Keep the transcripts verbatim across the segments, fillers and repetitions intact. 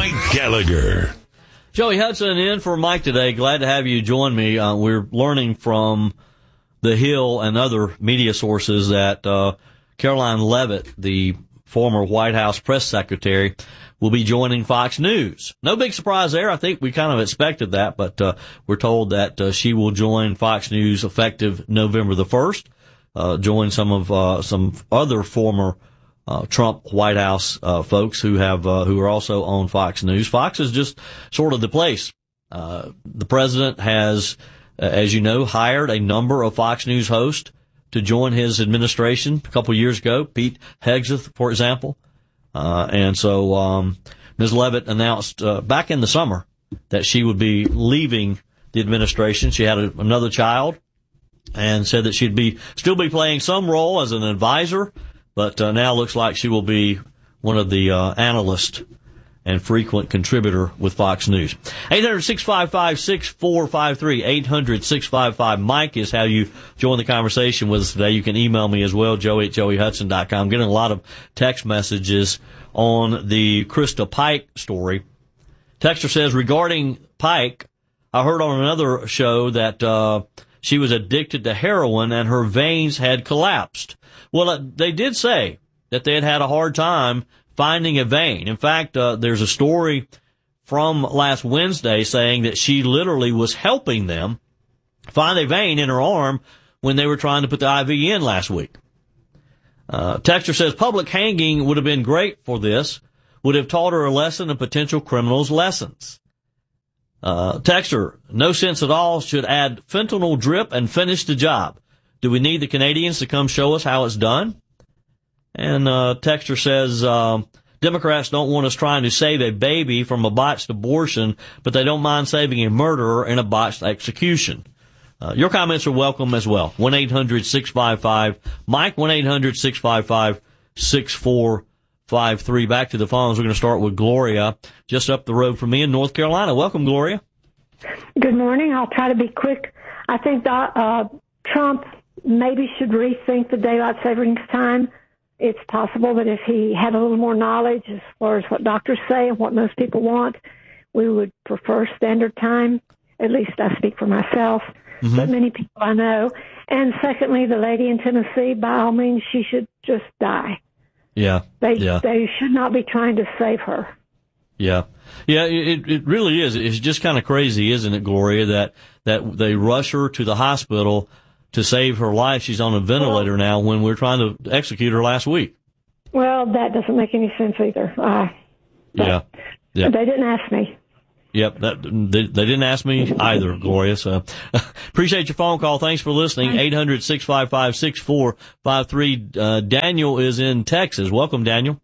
Mike Gallagher. Joey Hudson in for Mike today. Glad to have you join me. Uh, we're learning from The Hill and other media sources that uh, Caroline Leavitt, the former White House press secretary, will be joining Fox News. No big surprise there. I think we kind of expected that, but uh, we're told that uh, she will join Fox News effective November the first, uh, join some of uh, some other former Uh, Trump White House uh, folks who have uh, who are also on Fox News. Fox is just sort of the place. Uh, the president has, uh, as you know, hired a number of Fox News hosts to join his administration a couple of years ago. Pete Hegseth, for example, uh, and so um, Miz Leavitt announced uh, back in the summer that she would be leaving the administration. She had a, another child, and said that she'd be still be playing some role as an advisor. But uh, now looks like she will be one of the uh, analysts and frequent contributor with Fox News. eight hundred, six five five, six four five three. eight hundred, six five five, Mike is how you join the conversation with us today. You can email me as well, joey at joey hudson dot com. I'm getting a lot of text messages on the Krista Pike story. Texter says, regarding Pike, I heard on another show that uh, she was addicted to heroin and her veins had collapsed. Well, uh, they did say that they had had a hard time finding a vein. In fact, uh, there's a story from last Wednesday saying that she literally was helping them find a vein in her arm when they were trying to put the I V in last week. Uh, Texter says public hanging would have been great for this, would have taught her a lesson of potential criminals' lessons. Uh, Texter, no sense at all, should add fentanyl drip and finish the job. Do we need the Canadians to come show us how it's done? And uh, Texter says, uh, Democrats don't want us trying to save a baby from a botched abortion, but they don't mind saving a murderer in a botched execution. Uh, your comments are welcome as well. one eight hundred, six five five, Mike, one eight hundred, six five five, six four five three. Back to the phones. We're going to start with Gloria, just up the road from me in North Carolina. Welcome, Gloria. Good morning. I'll try to be quick. I think that, uh, Trump maybe should rethink the daylight savings time. It's possible that if he had a little more knowledge as far as what doctors say and what most people want, we would prefer standard time. At least I speak for myself, mm-hmm. but many people I know. And secondly, the lady in Tennessee, by all means, she should just die. Yeah. They, yeah. they should not be trying to save her. Yeah. Yeah, it, it really is. It's just kind of crazy, isn't it, Gloria, that, that they rush her to the hospital to save her life. She's on a ventilator well, now when we're trying to execute her last week. Well, that doesn't make any sense either. Uh, yeah. yeah. They didn't ask me. Yep. That, they, they didn't ask me either, Gloria. So appreciate your phone call. Thanks for listening. eight hundred, six five five, six four five three. Uh, Daniel is in Texas. Welcome, Daniel.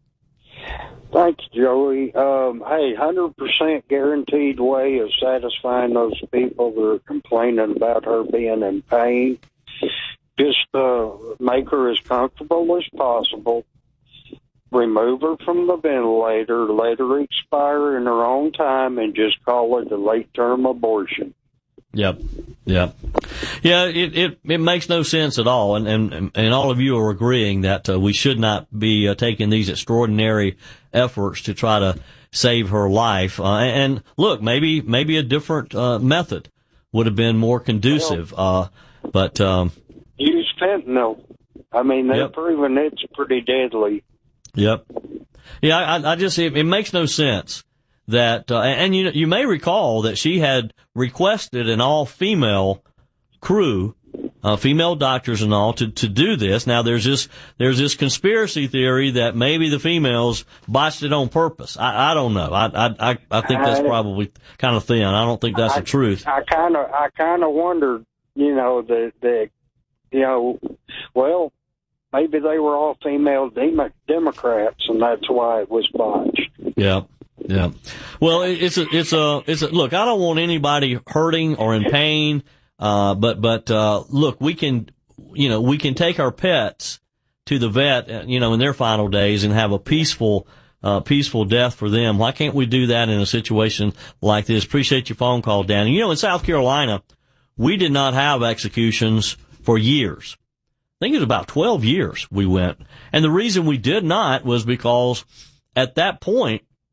Thanks, Joey. Um, hey, one hundred percent guaranteed way of satisfying those people that are complaining about her being in pain. Just uh, make her as comfortable as possible. Remove her from the ventilator, let her expire in her own time, and just call it a late-term abortion. Yep. Yep. Yeah, it, it, it makes no sense at all. And, and, and all of you are agreeing that uh, we should not be uh, taking these extraordinary efforts to try to save her life. Uh, and look, maybe, maybe a different uh, method would have been more conducive. Uh, but, um, use fentanyl. I mean, they've yep. proven it's pretty deadly. Yep. Yeah, I, I just, it, it makes no sense. That uh, and you you may recall that she had requested an all-female crew, uh, female doctors and all, to to do this. Now there's this there's this conspiracy theory that maybe the females botched it on purpose. I, I don't know. I I I think that's probably kind of thin. I don't think that's I, the truth. I kind of I kind of wondered, you know, the the you know, well, maybe they were all female dem- Democrats and that's why it was botched. Yeah. Yeah. Well, it's a, it's a, it's a, look, I don't want anybody hurting or in pain. Uh, but, but, uh, look, we can, you know, we can take our pets to the vet, you know, in their final days and have a peaceful, uh, peaceful death for them. Why can't we do that in a situation like this? Appreciate your phone call, Danny. You know, in South Carolina, we did not have executions for years. I think it was about twelve years we went. And the reason we did not was because at that point,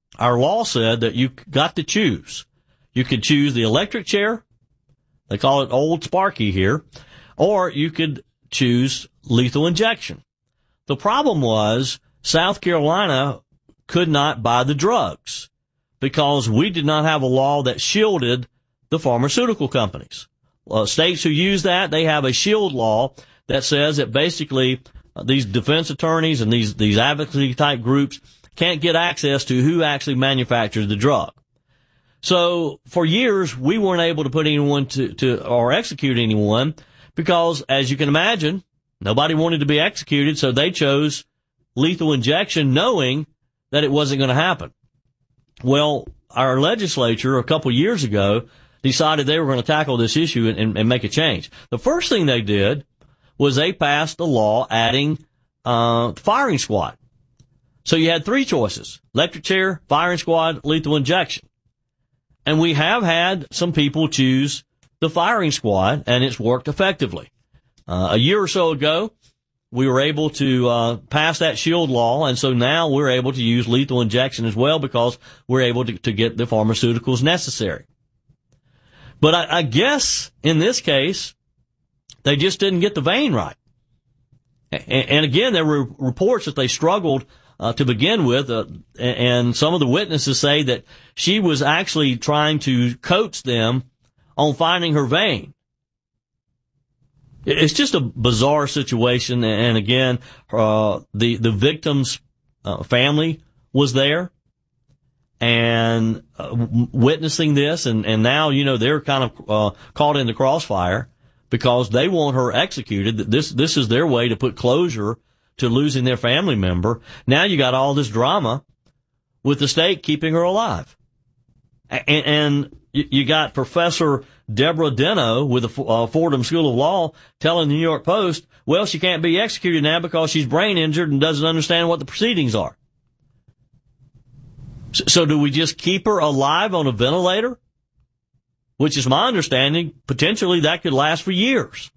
our law said that you got to choose. You could choose the electric chair. They call it Old Sparky here. Or you could choose lethal injection. The problem was South Carolina could not buy the drugs because we did not have a law that shielded the pharmaceutical companies. Uh, states who use that, they have a shield law that says that basically uh, these defense attorneys and these, these advocacy type groups can't get access to who actually manufactures the drug. So for years, we weren't able to put anyone to, to, or execute anyone because, as you can imagine, nobody wanted to be executed, so they chose lethal injection knowing that it wasn't going to happen. Well, our legislature a couple years ago decided they were going to tackle this issue and, and, and make a change. The first thing they did was they passed a law adding uh firing squad. So you had three choices: electric chair, firing squad, lethal injection. And we have had some people choose the firing squad, and it's worked effectively. Uh, a year or so ago, we were able to uh pass that shield law, and so now we're able to use lethal injection as well because we're able to, to get the pharmaceuticals necessary. But I, I guess in this case, they just didn't get the vein right. And, and again, there were reports that they struggled uh, to begin with, uh, and some of the witnesses say that she was actually trying to coach them on finding her vein. It's just a bizarre situation, and again, uh, the, the victim's uh, family was there and uh, witnessing this, and, and now, you know, they're kind of uh, caught in the crossfire because they want her executed. This, this is their way to put closure to losing their family member. Now you got all this drama with the state keeping her alive. And, and you got Professor Deborah Deno with the uh, Fordham School of Law telling the New York Post, well, she can't be executed now because she's brain injured and doesn't understand what the proceedings are. So, so do we just keep her alive on a ventilator? Which is my understanding, potentially that could last for years.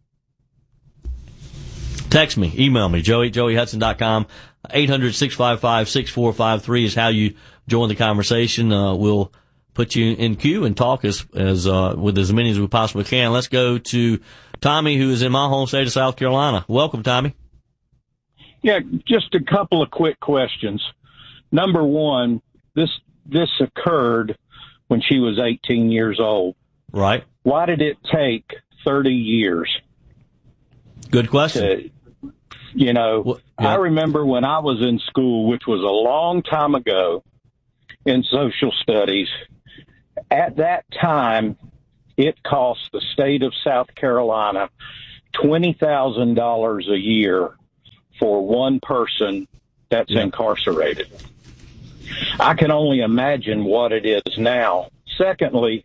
Text me, email me, joey at joey hudson dot com. eight hundred, six five five, six four five three is how you join the conversation. Uh, we'll put you in queue and talk as, as, uh, with as many as we possibly can. Let's go to Tommy, who is in my home state of South Carolina. Welcome, Tommy. Yeah, just a couple of quick questions. Number one, this, this occurred when she was eighteen years old. Right. Why did it take thirty years? Good question. To, you know, well, yeah. I remember when I was in school, which was a long time ago in social studies, at that time, it cost the state of South Carolina twenty thousand dollars a year for one person that's yeah. incarcerated. I can only imagine what it is now. Secondly,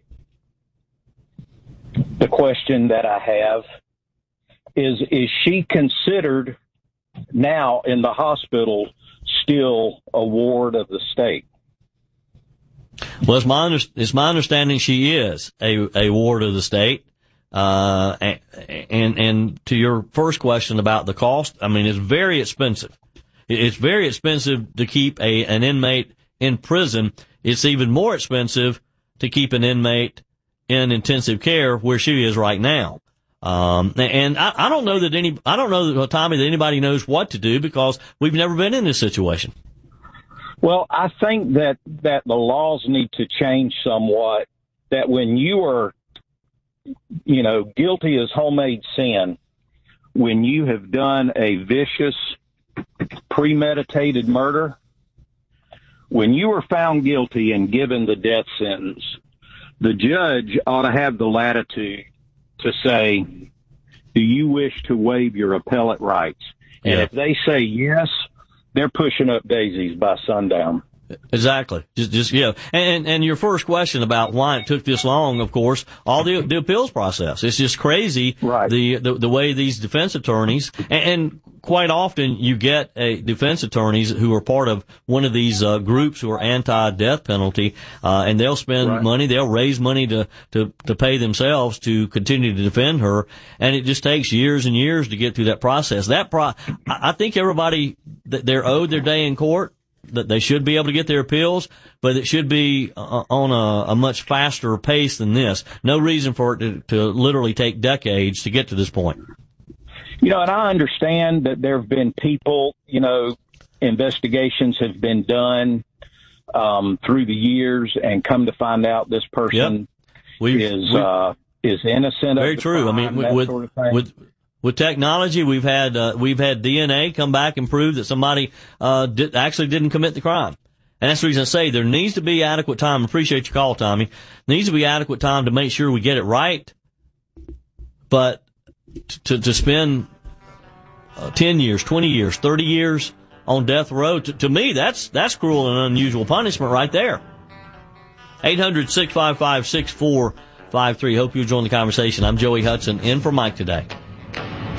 the question that I have is, is she considered now in the hospital still a ward of the state? Well, it's my, under, it's my understanding she is a, a ward of the state. Uh, and, and to your first question about the cost, I mean, it's very expensive. It's very expensive to keep a, an inmate in prison. It's even more expensive to keep an inmate in intensive care where she is right now. Um, and I, I don't know that any, I don't know that, Tommy, that anybody knows what to do because we've never been in this situation. Well, I think that, that the laws need to change somewhat, that when you are, you know, guilty as homemade sin, when you have done a vicious, premeditated murder, when you are found guilty and given the death sentence, the judge ought to have the latitude to say, do you wish to waive your appellate rights? And yeah. if they say yes, they're pushing up daisies by sundown. Exactly. Just, just, yeah. And, and your first question about why it took this long, of course, all the, the appeals process. It's just crazy. Right. The, the, the way these defense attorneys, and, and quite often you get a defense attorneys who are part of one of these, uh, groups who are anti-death penalty, uh, and they'll spend right. money, they'll raise money to, to, to pay themselves to continue to defend her. And it just takes years and years to get through that process. That pro, I think everybody, they're owed their day in court. that they should be able to get their appeals, but it should be uh, on a, a much faster pace than this. No reason for it to, to literally take decades to get to this point. You know, and I understand that there have been people, you know, investigations have been done um, through the years, and come to find out this person yep. is we've, uh, is innocent. Very of the true. crime, I mean, with sort of thing. with with technology, we've had uh, we've had D N A come back and prove that somebody uh, did, actually didn't commit the crime. And that's the reason I say there needs to be adequate time. Appreciate your call, Tommy. There needs to be adequate time to make sure we get it right. But to to spend uh, ten years, twenty years, thirty years on death row, to, to me, that's that's cruel and unusual punishment right there. eight hundred, six five five, six four five three. Hope you'll join the conversation. I'm Joey Hudson, in for Mike today.